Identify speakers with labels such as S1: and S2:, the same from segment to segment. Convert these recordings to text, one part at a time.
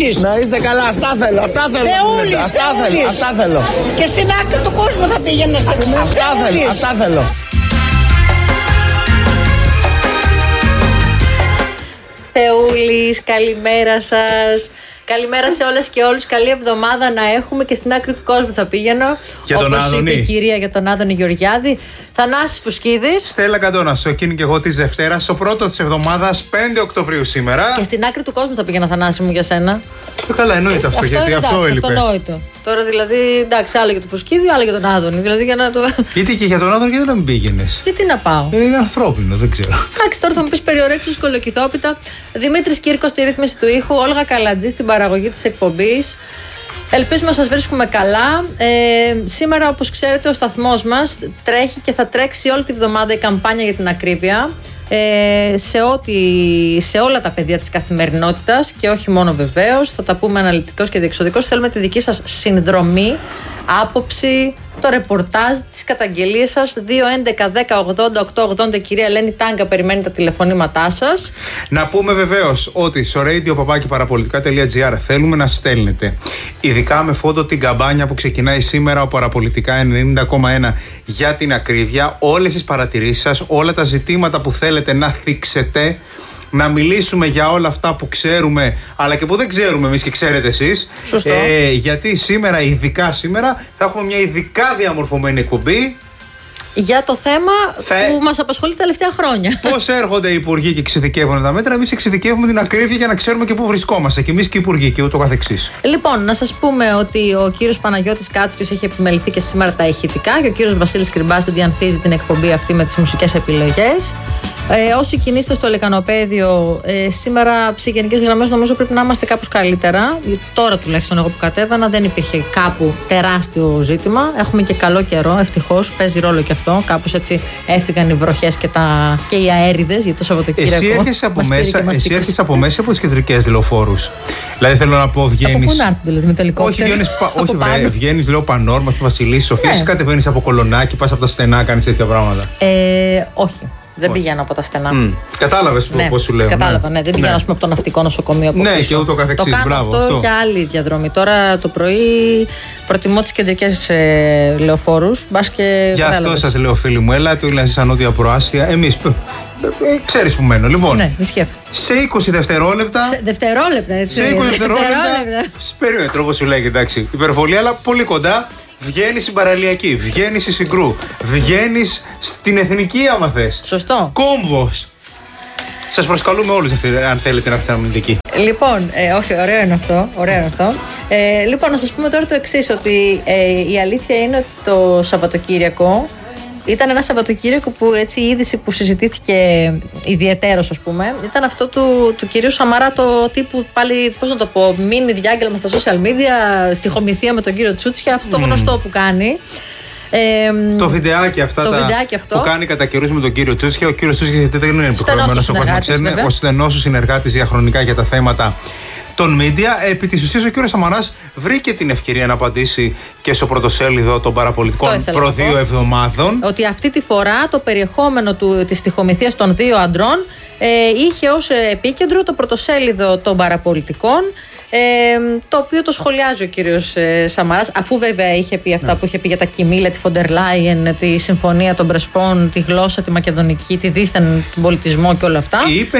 S1: Θεούλης.
S2: Να είστε καλά, αυτά θέλω. Αυτά θέλω.
S1: Και στην άκρη του κόσμου θα πήγαινε στα
S2: Αυτά θέλω.
S3: Θεούλης, καλημέρα σας. Καλημέρα σε όλες και όλους. Καλή εβδομάδα να έχουμε και στην άκρη του κόσμου θα πήγαινω.
S4: Για τον
S3: όπως
S4: Άδωνη.
S3: είπε η κυρία για τον Άδωνη Γεωργιάδη. Θανάσης Φουσκίδης.
S4: Στέλλα Καντώνα, στο εκείνη και εγώ της Δευτέρας, στο πρώτο της εβδομάδας, 5 Οκτωβρίου σήμερα.
S3: Και στην άκρη του κόσμου θα πήγαινα, Θανάση μου, για σένα.
S4: Καλά, εννοείται αυτό, γιατί αυτό έλειπε.
S3: Αυτονόητο. Τώρα δηλαδή, εντάξει, άλλο για τον Φουσκίδη, άλλο για τον Άδωνη. Δηλαδή για να το.
S4: Γιατί και για τον Άδωνη, γιατί να μην πήγαινες?
S3: Γιατί να πάω.
S4: Είναι ανθρώπινο, δεν ξέρω.
S3: Εντάξει, τώρα θα μου πεις περιορέξεις κολοκυθόπιτα. Δημήτρης Κύρκος στη ρύθμιση του ήχου, Όλγα Καλατζή στην παραγωγή της εκπομπής. Ελπίζουμε να σας βρίσκουμε καλά. Σήμερα, όπως ξέρετε, ο σταθμός μας τρέχει και θα τρέξει όλη τη βδομάδα η καμπάνια για την ακρίβεια. Σε όλα τα πεδία της καθημερινότητας και όχι μόνο βεβαίως. Θα τα πούμε αναλυτικώς και διεξοδικώς. Θέλουμε τη δική σας συνδρομή, άποψη, το ρεπορτάζ, τις καταγγελίες σας. 2-11-10-80-880. Η κυρία Ελένη Τάγκα περιμένει τα τηλεφωνήματά σας.
S4: Να πούμε βεβαίως ότι στο radio.parapolitica.gr θέλουμε να στέλνετε, ειδικά με φόντο την καμπάνια που ξεκινάει σήμερα ο Παραπολιτικά 90,1 για την ακρίβεια, όλες τις παρατηρήσεις σας, όλα τα ζητήματα που θέλετε να θίξετε, να μιλήσουμε για όλα αυτά που ξέρουμε αλλά και που δεν ξέρουμε εμείς και ξέρετε εσείς.
S3: Σωστό.
S4: Γιατί σήμερα, ειδικά σήμερα, θα έχουμε μια ειδικά διαμορφωμένη εκπομπή
S3: Για το θέμα που μας απασχολεί τα τελευταία χρόνια.
S4: πώς έρχονται οι υπουργοί και εξειδικεύουν τα μέτρα. Εμείς εξειδικεύουμε την ακρίβεια για να ξέρουμε και πού βρισκόμαστε. Και εμείς και οι υπουργοί και ούτω καθεξής.
S3: Λοιπόν, να σας πούμε ότι ο κύριος Παναγιώτης Κάτσιος έχει επιμεληθεί και σήμερα τα ηχητικά και ο κύριος Βασίλης Κρυμπάς διανθίζει την εκπομπή αυτή με τις μουσικές επιλογές. Όσοι κινείστε στο λεκανοπαίδιο, σήμερα σε γενικές γραμμές νομίζω πρέπει να είμαστε κάπως καλύτερα. Τώρα τουλάχιστον εγώ που κατέβανα δεν υπήρχε κάπου τεράστιο ζήτημα. Έχουμε και καλό καιρό, ευτυχώς, παίζει ρόλο και αυτό. Κάπως έτσι έφυγαν οι βροχές και οι αέριδες για το Σαββατοκύριακο.
S4: Εσύ έρχεσαι από μέσα από τις κεντρικές λεωφόρους. Δηλαδή θέλω να πω, βγαίνεις.
S3: Από πού να έρθει δηλαδή, με το ελικόπτερο?
S4: Όχι, βγαίνεις, λέω Πανόρμα, στη Βασιλίση Σοφία, ή κατεβαίνεις από Κολονάκι, πας από τα στενά, κάνεις τέτοια πράγματα?
S3: Όχι. Δεν πηγαίνω από τα στενά.
S4: Κατάλαβες πώς σου λέω.
S3: Κατάλαβα, ναι. Δεν πηγαίνω ας πούμε, από το ναυτικό νοσοκομείο.
S4: Ναι, και ούτω καθεξής.
S3: Το κάνω
S4: Μπράβο,
S3: αυτό και άλλη διαδρομή. Τώρα το πρωί προτιμώ τις κεντρικές λεωφόρους.
S4: Γι' αυτό σας λέω, φίλοι μου, έλα του Ιλανσίσα Νότια Προάστια. Εμείς. Ξέρεις που μένω, λοιπόν.
S3: Ναι, ισχύει αυτό.
S4: Σε 20 δευτερόλεπτα.
S3: Δευτερόλεπτα, έτσι.
S4: Σε 20 δευτερόλεπτα. Περίμενε, όπως σου λέγεται, εντάξει. Υπερβολή, αλλά πολύ κοντά. Βγαίνεις στην παραλιακή, βγαίνεις στη Συγκρού, βγαίνεις στην Εθνική, άμα θες.
S3: Σωστό.
S4: Κόμβος. Σας προσκαλούμε όλους αν θέλετε να έρθετε εκεί.
S3: Λοιπόν, όχι, ωραίο είναι αυτό. Λοιπόν, να σας πούμε τώρα το εξής, ότι η αλήθεια είναι ότι το Σαββατοκύριακο ήταν ένα Σαββατοκύριακο που έτσι η είδηση που συζητήθηκε ιδιαιτέρως, ας πούμε, ήταν αυτό του κυρίου Σαμαρά, το τύπου πάλι, πώς να το πω, μείνει διάγγελμα στα social media, στοιχομηθεία με τον κύριο Τσούτσια, αυτό το γνωστό που κάνει.
S4: Το βιντεάκι αυτό που κάνει κατά καιρούς με τον κύριο Τσούτσια. Ο κύριος Τσούτσια, γιατί δεν είναι υποχρεωμένος ο στενός σου συνεργάτης διαχρονικά για τα θέματα των media. Επί της ουσίας ο κύριος Σαμαράς βρήκε την ευκαιρία να απαντήσει και στο πρωτοσέλιδο των παραπολιτικών προ 2 εβδομάδων.
S3: Ότι αυτή τη φορά το περιεχόμενο της στοιχομηθείας των δύο αντρών είχε ως επίκεντρο το πρωτοσέλιδο των παραπολιτικών, το οποίο το σχολιάζει ο κύριος Σαμαράς, αφού βέβαια είχε πει αυτά που είχε πει για τα Κιμίλα, τη Φοντερ Λάιεν, τη Συμφωνία των Πρεσπών, τη γλώσσα, τη μακεδονική, τη δίθεν πολιτισμό και όλα αυτά.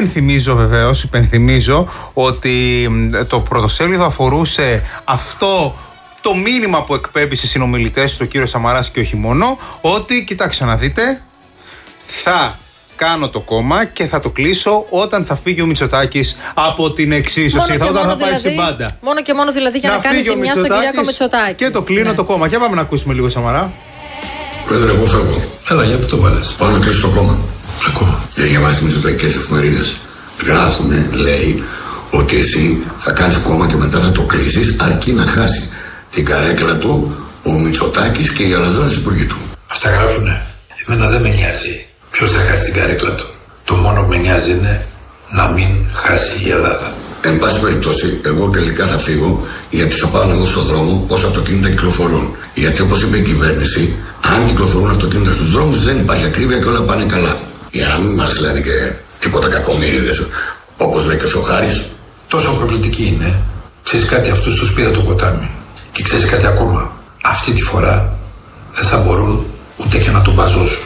S4: Υπενθυμίζω ότι το πρωτοσέλιδο αφορούσε αυτό το μήνυμα που εκπέμπει στις συνομιλητές του κύριο Σαμαράς και όχι μόνο, ότι κοιτάξτε να δείτε, θα κάνω το κόμμα και θα το κλείσω όταν θα φύγει ο Μητσοτάκης από την εξίσωση. Όταν θα πάει στην πάντα.
S3: Μόνο και μόνο δηλαδή για να κάνει ζημιά στον Κυριάκο Μητσοτάκη.
S4: Και το κλείνω το κόμμα. Για πάμε να ακούσουμε λίγο Σαμαρά.
S5: Πρόεδρε, εγώ φεύγω.
S6: Έλα, για πού το βάλες?
S5: Πάω να κλείσω το κόμμα.
S6: Ποιο κόμμα?
S5: Για διαβάσει μητσοτακικές εφημερίδες. Γράφουνε, λέει, ότι εσύ θα κάνεις κόμμα και μετά θα το κλείσεις, αρκεί να χάσει την καρέκλα του ο Μητσοτάκης και οι αλαζόνες υπουργοί του.
S6: Αυτά γράφουνε. Εμένα δεν με νοιάζει ποιος θα χάσει την καρέκλα του. Το μόνο που με νοιάζει είναι να μην χάσει η Ελλάδα.
S5: Εν πάση περιπτώσει, εγώ τελικά θα φύγω γιατί θα πάω να δω στον δρόμο πόσα αυτοκίνητα κυκλοφορούν. Γιατί όπως είπε η κυβέρνηση, αν κυκλοφορούν αυτοκίνητα στους δρόμους δεν υπάρχει ακρίβεια και όλα πάνε καλά. Για να μην μας λένε και τίποτα κακομοίριδες, όπως λέει και ο Χάρης.
S6: Τόσο προκλητική είναι. Ξέρεις κάτι, αυτούς τους πήρε το ποτάμι. Και ξέρεις κάτι ακόμα, αυτή τη φορά δεν θα μπορούν ούτε και να τον μπαζώσουν.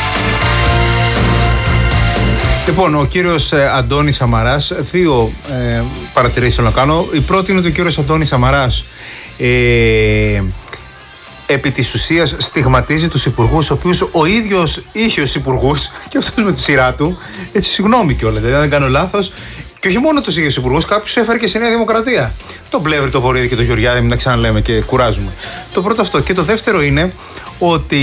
S4: Λοιπόν, ο κύριος Αντώνης Σαμαράς, δύο παρατηρήσεις θέλω να κάνω. Η πρώτη είναι ότι ο κύριος Αντώνης Σαμαράς επί της ουσίας στιγματίζει τους υπουργούς, ο οποίους ο ίδιος είχε ως υπουργούς και αυτός με τη σειρά του, έτσι συγγνώμη κιόλας, δηλαδή αν δεν κάνω λάθος, και όχι μόνο τους ίδιους υπουργούς, κάποιους έφερε και στη Νέα Δημοκρατία. Τον Πλεύρη, τον Βορύδη και τον Γεωργιάδη, μην τα ξαναλέμε και κουράζουμε. Το πρώτο αυτό. Και το δεύτερο είναι ότι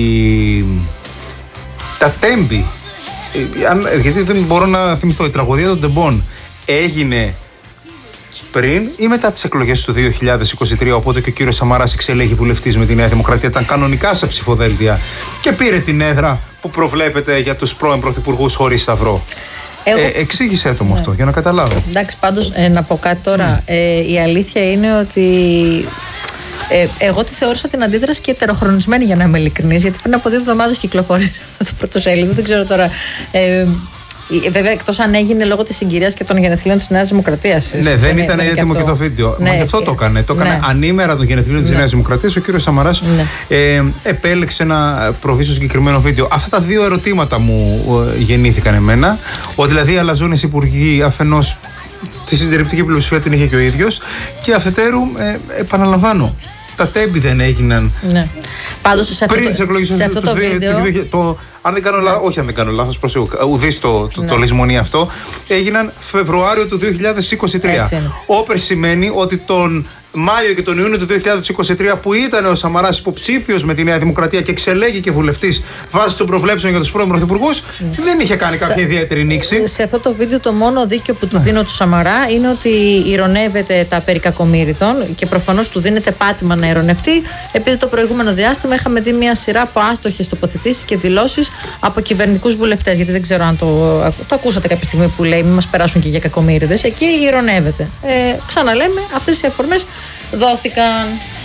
S4: τα τέμπη, γιατί δεν μπορώ να θυμηθώ, η τραγωδία των τεμπών έγινε πριν ή μετά τις εκλογές του 2023, οπότε και ο κύριος Σαμαράς εξελέγει βουλευτής με τη Νέα Δημοκρατία, ήταν κανονικά σε ψηφοδέλτια και πήρε την έδρα που προβλέπεται για τους πρώην πρωθυπουργούς χωρίς σταυρό. Εξήγησέ το μου αυτό για να καταλάβω.
S3: Εντάξει, πάντως να πω κάτι τώρα. Η αλήθεια είναι ότι εγώ τη θεώρησα την αντίδραση και ετεροχρονισμένη, για να είμαι ειλικρινής, γιατί πριν από 2 εβδομάδες κυκλοφόρησε το πρωτοσέλιδο. Δεν ξέρω τώρα. Βέβαια, εκτός αν έγινε λόγω της συγκυρίας και των γενεθλίων της Νέας Δημοκρατίας.
S4: Ναι, δεν ήταν έτοιμο και το βίντεο. Ναι, μα γι' αυτό το έκανε. Το έκανε ανήμερα των γενεθλίων της Νέας Δημοκρατίας. Ο κύριος Σαμαράς επέλεξε να προβεί στο συγκεκριμένο βίντεο. Αυτά τα δύο ερωτήματα μου γεννήθηκαν εμένα. Ότι δηλαδή οι αλαζόνες υπουργοί, αφενός τη συντηρητική πλειοψηφία την είχε και ο ίδιος, και αφετέρου, επαναλαμβάνω, τα τέμπη δεν έγιναν.
S3: Ναι. Πάντως σε αυτό το
S4: βίντεο. Αν δεν κάνω λάθος, όχι αν δεν κάνω λάθος, ουδής το λησμονεί αυτό, έγιναν Φεβρουάριο του 2023. Όπερ σημαίνει ότι τον Μάιο και τον Ιούνιο του 2023, που ήταν ο Σαμαράς υποψήφιος με τη Νέα Δημοκρατία και εξελέγει και βουλευτής βάσει των προβλέψεων για τους πρώην πρωθυπουργούς, δεν είχε κάνει κάποια ιδιαίτερη νήξη.
S3: Σε αυτό το βίντεο το μόνο δίκιο που του δίνω του Σαμαρά είναι ότι ειρωνεύεται τα περί κακομοίριδων και προφανώς του δίνεται πάτημα να ειρωνευτεί, επειδή το προηγούμενο διάστημα είχαμε δει μια σειρά από άστοχες τοποθετήσεις και δηλώσεις από κυβερνητικούς βουλευτές. Γιατί δεν ξέρω αν το ακούσατε κάποια στιγμή που λέει μην μας περάσουν και για κακομοίριδες. Εκεί ειρωνεύεται. Ξαναλέμε, αυτές οι αφορμές δόθηκαν.